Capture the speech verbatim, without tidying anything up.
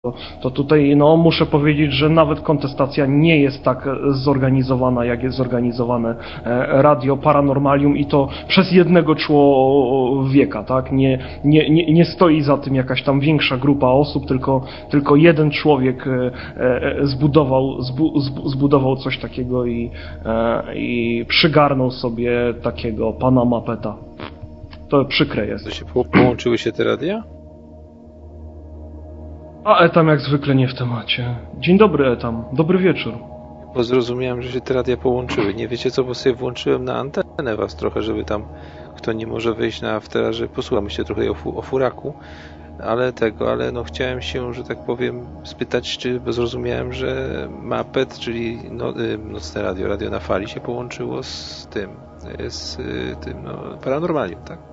to tutaj no, muszę powiedzieć, że nawet kontestacja nie jest tak zorganizowana, jak jest zorganizowane Radio Paranormalium i to przez jednego człowieka, tak? Nie, nie, nie, nie stoi za tym jakaś tam większa grupa osób, tylko, tylko jeden człowiek zbudował, zbu, zbudował coś takiego i, i przygarnął sobie takiego pana Mapeta. To przykre jest. To się połączyły się te radia? A Etam jak zwykle nie w temacie. Dzień dobry, Etam. Dobry wieczór. Bo zrozumiałem, że się te radia połączyły. Nie wiecie co, bo sobie włączyłem na antenę was trochę, żeby tam kto nie może wyjść na aftera, że posłuchamy się trochę o, fu o furaku, ale tego, ale no chciałem się, że tak powiem, spytać, czy, bo zrozumiałem, że Mapet, czyli no, nocne radio, radio na fali się połączyło z tym, z tym, no, Paranormalium, tak?